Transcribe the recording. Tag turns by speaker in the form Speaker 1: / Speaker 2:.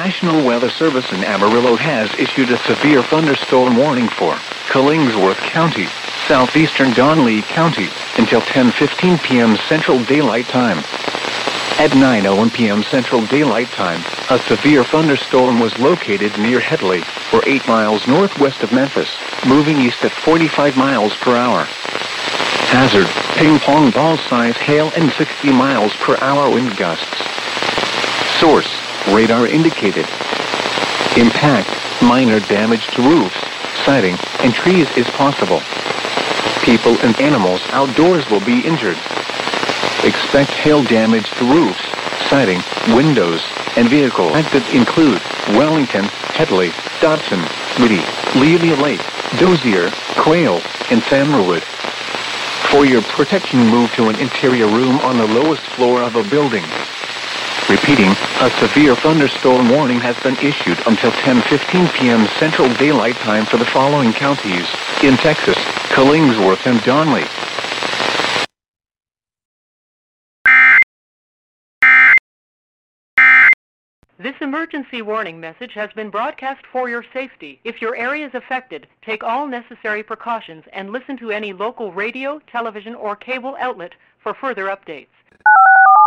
Speaker 1: National Weather Service in Amarillo has issued a severe thunderstorm warning for Killingsworth County, southeastern Donley County, until 10:15 p.m. Central Daylight Time. At 9:01 p.m. Central Daylight Time, a severe thunderstorm was located near Headley, or 8 miles northwest of Memphis, moving east at 45 miles per hour. Hazard, ping-pong ball-size hail and 60 miles per hour wind gusts. Source, radar indicated. Impact, minor damage to roofs, siding, and trees is possible. People and animals outdoors will be injured. Expect hail damage to roofs, siding, windows, and vehicles that include Wellington, Headley, Dodson, Liddy, Levy Lake, Dozier, Quail, and Samerwood. For your protection, move to an interior room on the lowest floor of a building. Repeating, a severe thunderstorm warning has been issued until 10:15 p.m. Central Daylight Time for the following counties in Texas: Killingsworth and Donley.
Speaker 2: This emergency warning message has been broadcast for your safety. If your area is affected, take all necessary precautions and listen to any local radio, television, or cable outlet for further updates.